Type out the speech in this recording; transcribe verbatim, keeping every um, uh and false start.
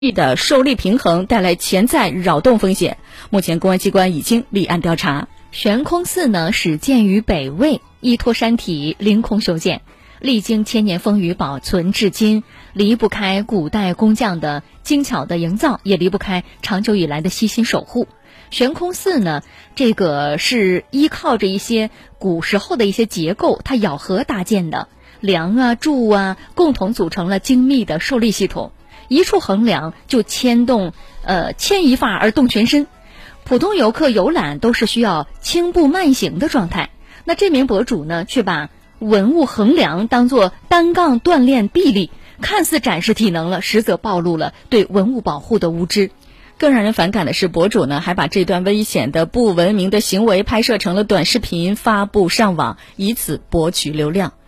的受力平衡带来潜在扰动风险。目前公安机关已经立案调查。 悬空寺呢始建于北魏，依托山体凌空修建，历经千年风雨保存至今，离不开古代工匠的精巧的营造，也离不开长久以来的悉心守护。悬空寺呢，这个是依靠着一些古时候的一些结构，它咬合搭建的，梁啊柱啊共同组成了精密的受力系统，一处横梁就牵动呃牵一发而动全身。普通游客游览都是需要轻步慢行的状态，那这名博主呢却把文物横梁当作单杠锻炼臂力，看似展示体能了，实则暴露了对文物保护的无知。 更让人反感的是，博主呢还把这段危险的不文明的行为拍摄成了短视频发布上网，以此博取流量。